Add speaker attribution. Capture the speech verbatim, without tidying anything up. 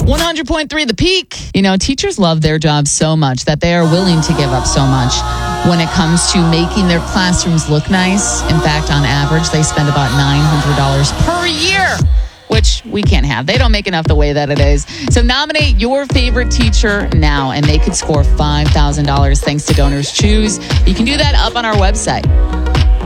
Speaker 1: one hundred point three The Peak. You know, teachers love their jobs so much that they are willing to give up so much when it comes to making their classrooms look nice. In fact, on average, they spend about nine hundred dollars per year, which we can't have. They don't make enough the way that it is. So nominate your favorite teacher now, and they could score five thousand dollars thanks to Donors Choose. You can do that up on our website.